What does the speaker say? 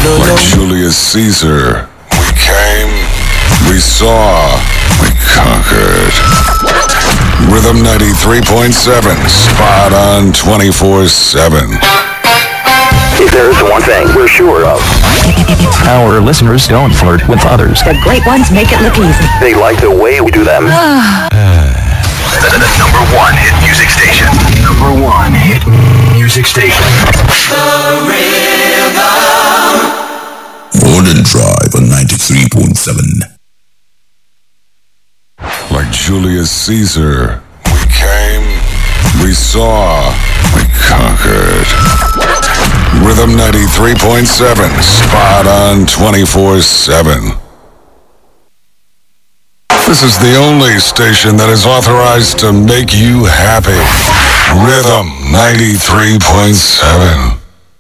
Like Julius Caesar, we came, we saw, we conquered. Rhythm 93.7, spot on 24/7. If there's one thing we're sure of, our listeners don't flirt with others. The great ones make it look easy. they like the way we do them. The number one hit music station. Number one hit music station. Morning Drive on 93.7. Like Julius Caesar, we came, we saw, we conquered. Rhythm 93.7, spot on 24/7. This is the only station that is authorized to make you happy. Rhythm 93.7.